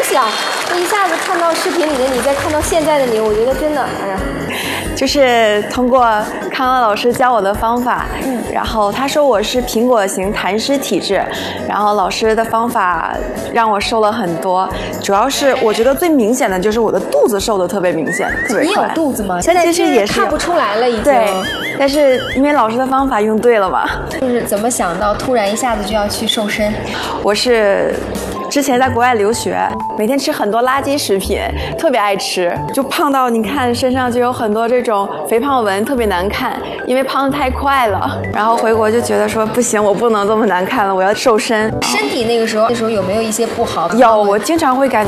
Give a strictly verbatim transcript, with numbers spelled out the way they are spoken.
想，我一下子看到视频里的你，再看到现在的你，我觉得真的，哎呀， 就是通过康乐老师教我的方法，嗯，然后他说我是苹果型痰湿体质，然后老师的方法让我瘦了很多，主要是我觉得最明显的就是我的肚子瘦的特别明显，特别快。 你有肚子吗？现在其实也是看不出来了，已经。 对，但是因为老师的方法用对了嘛。 就是怎么想到突然一下子就要去瘦身？ 我是之前在国外留学，每天吃很多垃圾食品，特别爱吃，就胖到你看身上就有很多这种肥胖纹，特别难看，因为胖得太快了。然后回国就觉得说不行，我不能这么难看了，我要瘦身。 身体那个时候，那时候有没有一些不好的？ 有，我经常会感